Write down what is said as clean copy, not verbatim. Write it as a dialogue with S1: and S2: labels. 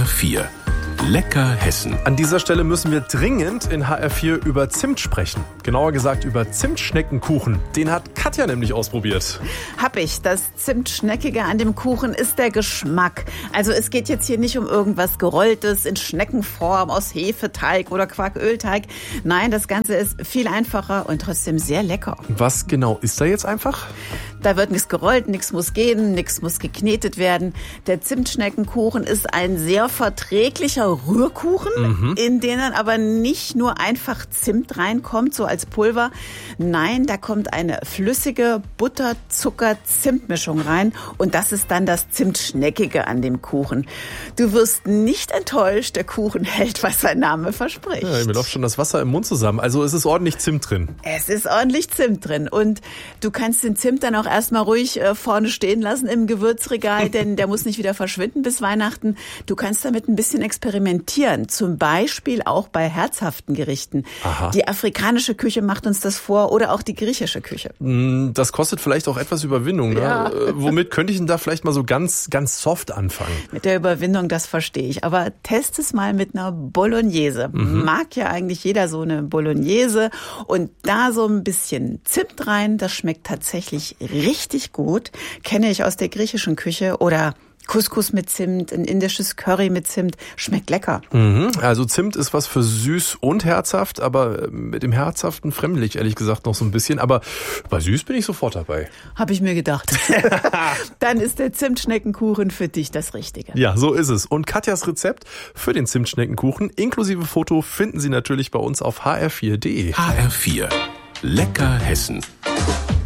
S1: HR4 Lecker Hessen.
S2: An dieser Stelle müssen wir dringend in HR4 über Zimt sprechen. Genauer gesagt über Zimtschneckenkuchen. Den hat Katja nämlich ausprobiert.
S3: Hab ich. Das Zimtschneckige an dem Kuchen ist der Geschmack. Also es geht jetzt hier nicht um irgendwas Gerolltes in Schneckenform aus Hefeteig oder Quarkölteig. Nein, das Ganze ist viel einfacher und trotzdem sehr lecker.
S2: Was genau ist da jetzt einfach?
S3: Da wird nichts gerollt, nichts muss gehen, nichts muss geknetet werden. Der Zimtschneckenkuchen ist ein sehr verträglicher Rührkuchen, in den dann aber nicht nur einfach Zimt reinkommt, so als Pulver. Nein, da kommt eine flüssige Butter-Zucker-Zimt-Mischung rein und das ist dann das Zimtschneckige an dem Kuchen. Du wirst nicht enttäuscht, der Kuchen hält, was sein Name verspricht.
S2: Ja, mir läuft schon das Wasser im Mund zusammen. Also es ist ordentlich Zimt drin.
S3: Es ist ordentlich Zimt drin und du kannst den Zimt dann auch erstmal ruhig vorne stehen lassen im Gewürzregal, denn der muss nicht wieder verschwinden bis Weihnachten. Du kannst damit ein bisschen experimentieren, zum Beispiel auch bei herzhaften Gerichten.
S2: Aha.
S3: Die afrikanische Küche macht uns das vor oder auch die griechische Küche.
S2: Das kostet vielleicht auch etwas Überwindung. Ne?
S3: Ja.
S2: Womit könnte ich denn da vielleicht mal so ganz soft anfangen?
S3: Mit der Überwindung, das verstehe ich. Aber test es mal mit einer Bolognese. Mag ja eigentlich jeder so eine Bolognese. Und da so ein bisschen Zimt rein, das schmeckt tatsächlich richtig gut. Kenne ich aus der griechischen Küche oder Couscous mit Zimt, ein indisches Curry mit Zimt, schmeckt lecker.
S2: Also Zimt ist was für süß und herzhaft, aber mit dem Herzhaften fremdel ich ehrlich gesagt noch so ein bisschen. Aber bei süß bin ich sofort dabei.
S3: Habe ich mir gedacht. Dann ist der Zimtschneckenkuchen für dich das Richtige.
S2: Ja, so ist es. Und Katjas Rezept für den Zimtschneckenkuchen inklusive Foto finden Sie natürlich bei uns auf hr4.de.
S1: HR4 Lecker Hessen.